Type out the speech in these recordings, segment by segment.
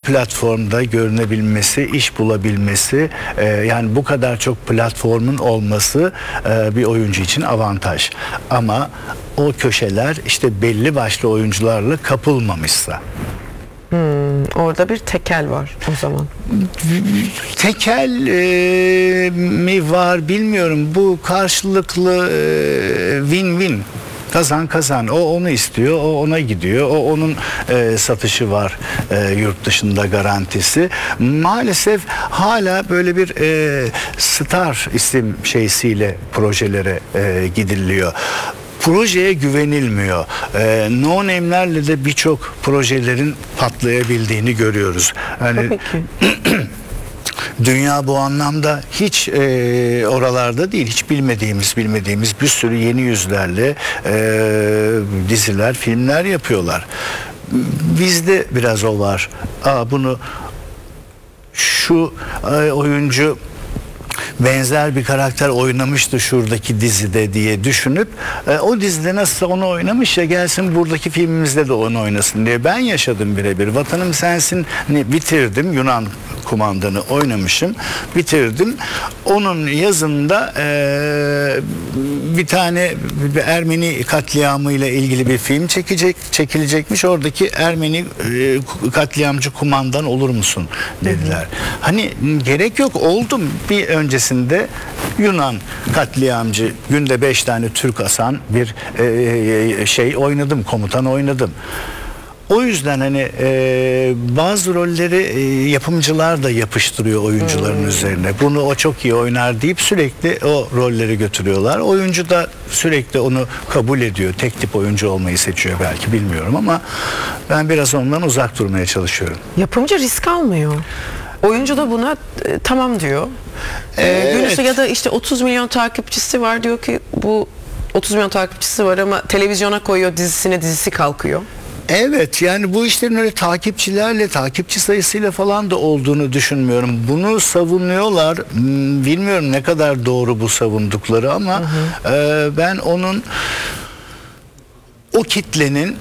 platformda görünebilmesi, iş bulabilmesi, yani bu kadar çok platformun olması bir oyuncu için avantaj. Ama o köşeler işte belli başlı oyuncularla kapılmamışsa. Orada bir tekel var o zaman. Tekel mi var bilmiyorum. Bu karşılıklı win-win. Kazan kazan. O onu istiyor, o ona gidiyor. O onun satışı var yurt dışında garantisi. Maalesef hala böyle bir star isim şeysiyle projelere gidiliyor. Projeye güvenilmiyor. No name'lerle de birçok projelerin patlayabildiğini görüyoruz. Yani dünya bu anlamda hiç oralarda değil, hiç bilmediğimiz bir sürü yeni yüzlerle diziler, filmler yapıyorlar. Bizde biraz o var. Bunu şu oyuncu benzer bir karakter oynamıştı şuradaki dizide diye düşünüp o dizide nasılsa onu oynamış ya, gelsin buradaki filmimizde de onu oynasın diye. Ben yaşadım birebir. Vatanım Sensin'i bitirdim. Yunan kumandanı oynamışım. Bitirdim. Onun yazında bir tane bir Ermeni katliamı ile ilgili bir film çekilecekmiş. Oradaki Ermeni katliamcı kumandan olur musun dediler. Hani gerek yok, oldum. Bir öncesinde Yunan katliamcı, günde 5 tane Türk asan bir oynadım, komutan oynadım. O yüzden hani bazı rolleri yapımcılar da yapıştırıyor oyuncuların üzerine. Bunu o çok iyi oynar deyip sürekli o rolleri götürüyorlar. Oyuncu da sürekli onu kabul ediyor. Tek tip oyuncu olmayı seçiyor belki, bilmiyorum ama ben biraz ondan uzak durmaya çalışıyorum. Yapımcı risk almıyor. Oyuncu da buna tamam diyor. Evet. Ya da işte 30 milyon takipçisi var, diyor ki bu 30 milyon takipçisi var ama televizyona koyuyor dizisine, dizisi kalkıyor. Evet, yani bu işlerin öyle takipçilerle, takipçi sayısıyla falan da olduğunu düşünmüyorum. Bunu savunuyorlar. Bilmiyorum ne kadar doğru bu savundukları ama ben onun, o kitlenin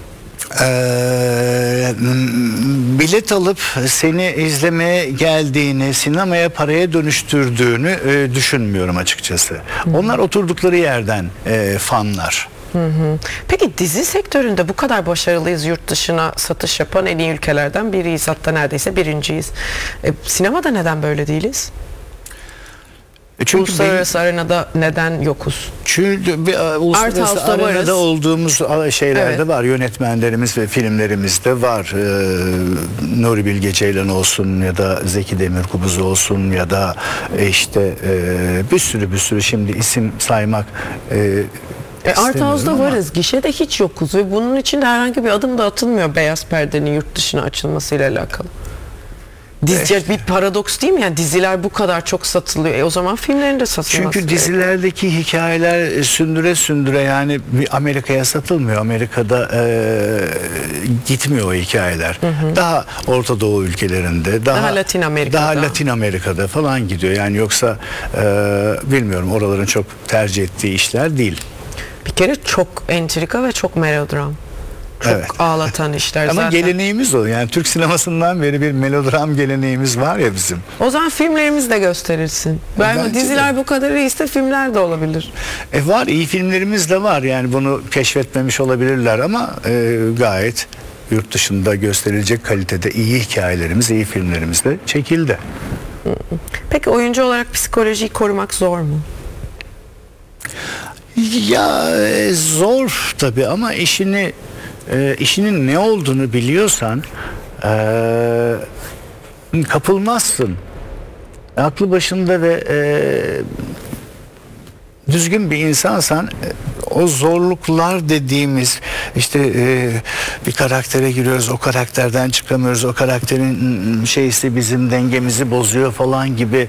bilet alıp seni izlemeye geldiğini, sinemaya paraya dönüştürdüğünü düşünmüyorum açıkçası. Onlar oturdukları yerden fanlar. Peki dizi sektöründe bu kadar başarılıyız, yurt dışına satış yapan en iyi ülkelerden biriyiz, hatta neredeyse birinciyiz. Sinemada neden böyle değiliz? Çünkü uluslararası arenada neden yokuz? Çünkü uluslararası arenada olduğumuz şeylerde evet, var. Yönetmenlerimiz ve filmlerimizde var. Nuri Bilge Ceylan olsun ya da Zeki Demirkubuz olsun ya da işte bir sürü şimdi isim saymak Art House'da varız. Gişede hiç yokuz ve bunun için de herhangi bir adım da atılmıyor beyaz perdenin yurt dışına açılmasıyla alakalı. Bir paradoks değil mi? Yani diziler bu kadar çok satılıyor. O zaman filmlerin de satılması. Çünkü dizilerdeki hikayeler sündüre yani Amerika'ya satılmıyor. Amerika'da gitmiyor o hikayeler. Daha Orta Doğu ülkelerinde, daha Latin Amerika'da falan gidiyor. Yani yoksa bilmiyorum, oraların çok tercih ettiği işler değil. Bir kere çok entrika ve çok melodram. Çok ağlatan işler ama zaten. geleneğimiz o. Yani Türk sinemasından beri bir melodram geleneğimiz var ya bizim. O zaman filmlerimiz de gösterilsin. Diziler bu kadar iyiyse filmler de olabilir. Var, iyi filmlerimiz de var. Yani bunu keşfetmemiş olabilirler ama gayet yurt dışında gösterilecek kalitede iyi hikayelerimiz, iyi filmlerimiz de çekildi. Peki oyuncu olarak psikolojiyi korumak zor mu? Ya zor tabii ama işinin ne olduğunu biliyorsan kapılmazsın. Aklı başında ve düzgün bir insansan o zorluklar dediğimiz işte bir karaktere giriyoruz, o karakterden çıkamıyoruz, o karakterin şeysi bizim dengemizi bozuyor falan gibi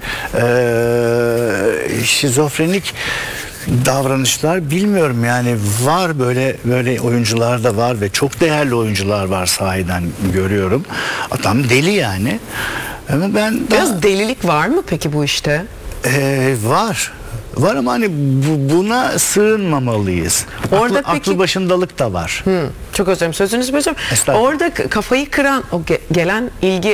şizofrenik davranışlar, bilmiyorum yani, var böyle oyuncular da var ve çok değerli oyuncular var, sahiden görüyorum. Adam deli yani. Ama ben biraz delilik var mı peki bu işte? Var ama hani buna sığınmamalıyız. Aklı başındalık da var. Çok özür dilerim, sözünüzü böleceğim. Orada kafayı kıran, o gelen ilgi